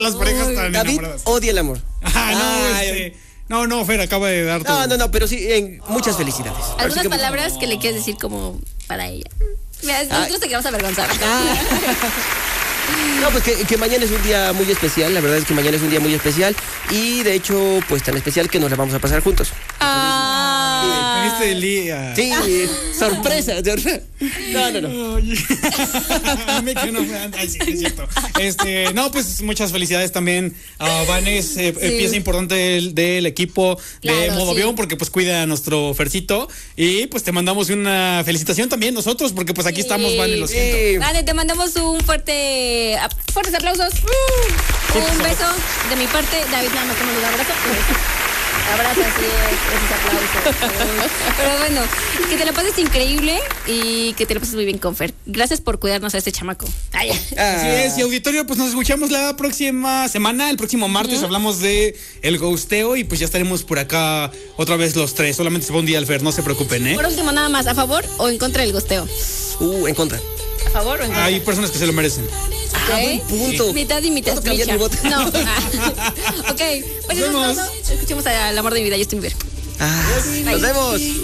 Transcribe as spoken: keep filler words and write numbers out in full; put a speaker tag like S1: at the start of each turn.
S1: las parejas están
S2: David
S1: enamoradas.
S2: odia el amor.
S1: Ah, no,
S2: Ay,
S1: este, no, no, Fer, acaba de dar todo.
S2: No, no, no, pero sí, en muchas felicidades.
S3: Algunas
S2: Así que-
S3: palabras que le quieres decir como para ella. Mira, nosotros te queremos avergonzar.
S2: No, pues que, que mañana es un día muy especial, la verdad es que mañana es un día muy especial y de hecho, pues tan especial que nos la vamos a pasar juntos.
S3: Ah.
S1: Pediste el día.
S2: Sí, sorpresa. sorpresa. No, no, no.
S1: Oye. Dime que no fue- Ay, sí, es cierto. Este, no, pues muchas felicidades también a Vanes, eh,
S3: Sí.
S1: pieza importante del, del equipo de
S3: Claro,
S1: Modo
S3: sí.
S1: Avión, porque pues cuida a nuestro Fercito. Y pues te mandamos una felicitación también nosotros, porque pues aquí
S3: Sí.
S1: estamos, Vanes, lo siento.
S2: Sí.
S3: Vale, te mandamos un fuerte, a- fuertes aplausos. Un beso de mi parte. David, nada más te mando un abrazo. Abrazo, así es, esos aplausos. Pero bueno, que te la pases increíble y que te la pases muy bien con Fer. Gracias por cuidarnos a este chamaco. Ay,
S1: Así es, y auditorio, pues nos escuchamos la próxima semana, el próximo martes hablamos de el ghosteo y pues ya estaremos por acá otra vez los tres, solamente se va un día al Fer, no se preocupen, ¿eh?
S3: por último, nada más, ¿a favor o en contra del gosteo?
S2: Uh, en contra.
S3: ¿A favor o en contra?
S1: Hay personas que se lo merecen.
S2: Ah, buen punto.
S3: Mitad y mitad.
S2: ¿Puedo cambiar
S3: Micha.
S2: mi voto?
S3: No. Ah. Ok, pues
S1: Nos
S3: eso es
S1: vemos.
S3: todo. Escuchemos al amor de mi vida, Justin Bieber.
S2: Ah,
S3: Bye.
S2: nos vemos.